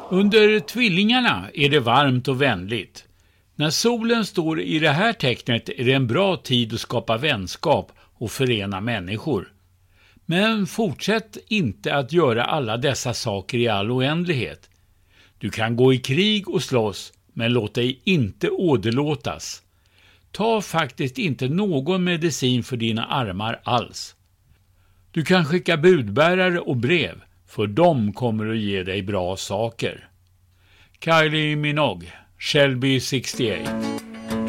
Under tvillingarna är det varmt och vänligt. När solen står i det här tecknet är det en bra tid att skapa vänskap och förena människor. Men fortsätt inte att göra alla dessa saker i all oändlighet. Du kan gå i krig och slåss, men låt dig inte åderlåtas. Ta faktiskt inte någon medicin för dina armar alls. Du kan skicka budbärare och brev, för de kommer att ge dig bra saker. Kylie Minogue, Shelby 68.